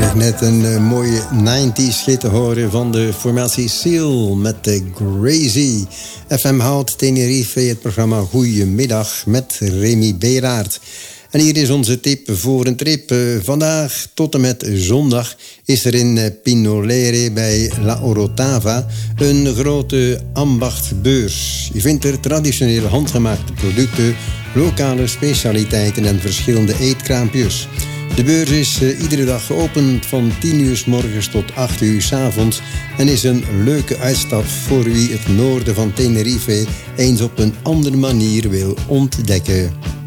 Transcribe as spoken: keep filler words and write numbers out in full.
Net een uh, mooie negentig hit te horen van de formatie Seal met de Crazy. F M Hout Tenerife, het programma Goeiemiddag met Remy Beraert. En hier is onze tip voor een trip. Uh, vandaag tot en met zondag is er in uh, Pinolere bij La Orotava een grote ambachtbeurs. Je vindt er traditionele handgemaakte producten, lokale specialiteiten en verschillende eetkraampjes. De beurs is uh, iedere dag geopend van tien uur 's morgens tot acht uur 's avonds en is een leuke uitstap voor wie het noorden van Tenerife eens op een andere manier wil ontdekken.